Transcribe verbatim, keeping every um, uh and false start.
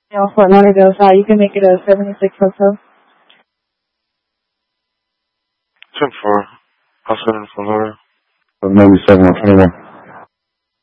You know, Fort Lauderdale, so you can make it a seventy-six hotel. ten four. I'll send it for Lauderdale. So maybe seven one twenty-one.